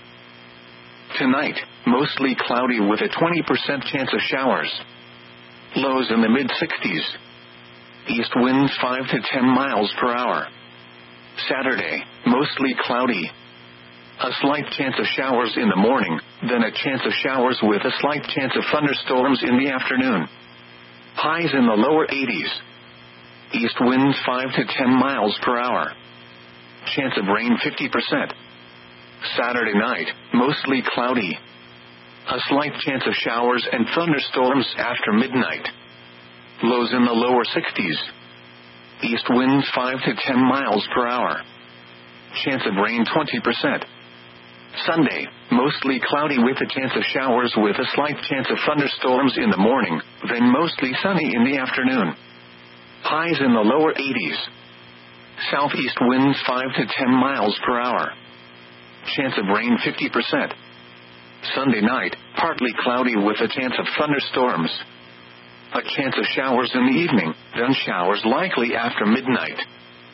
Tonight, mostly cloudy with a twenty percent chance of showers. Lows in the mid-sixties. East winds five to ten miles per hour. Saturday, mostly cloudy. A slight chance of showers in the morning, then a chance of showers with a slight chance of thunderstorms in the afternoon. Highs in the lower eighties. East winds five to ten miles per hour. Chance of rain fifty percent. Saturday night, mostly cloudy. A slight chance of showers and thunderstorms after midnight. Lows in the lower sixties. East winds five to ten miles per hour. Chance of rain twenty percent. Sunday, mostly cloudy with a chance of showers with a slight chance of thunderstorms in the morning, then mostly sunny in the afternoon. Highs in the lower eighties. Southeast winds five to ten miles per hour. Chance of rain fifty percent. Sunday night, partly cloudy with a chance of thunderstorms. A chance of showers in the evening, then showers likely after midnight.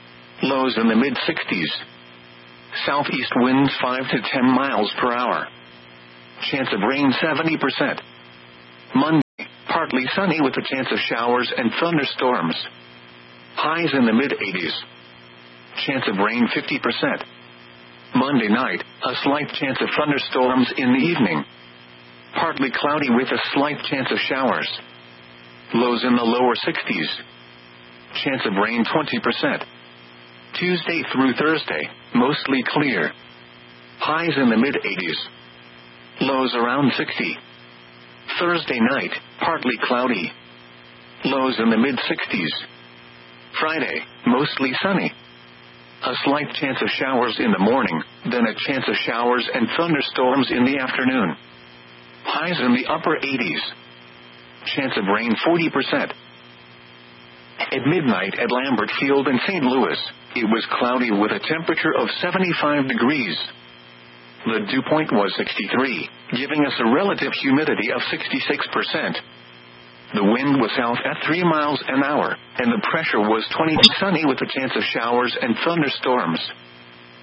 Lows in the mid sixties. Southeast winds five to ten miles per hour. Chance of rain seventy percent. Monday, partly sunny with a chance of showers and thunderstorms. Highs in the mid eighties. Chance of rain fifty percent. Monday night, a slight chance of thunderstorms in the evening. Partly cloudy with a slight chance of showers. Lows in the lower sixties. Chance of rain twenty percent. Tuesday through Thursday, mostly clear. Highs in the mid eighties. Lows around sixty. Thursday night, partly cloudy. Lows in the mid sixties. Friday, mostly sunny. A slight chance of showers in the morning, then a chance of showers and thunderstorms in the afternoon. Highs in the upper eighties. Chance of rain forty percent. At midnight at Lambert Field in Saint Louis, it was cloudy with a temperature of seventy-five degrees. The dew point was sixty-three, giving us a relative humidity of sixty-six percent. The wind was south at three miles an hour, and the pressure was twenty. Sunny with a chance of showers and thunderstorms.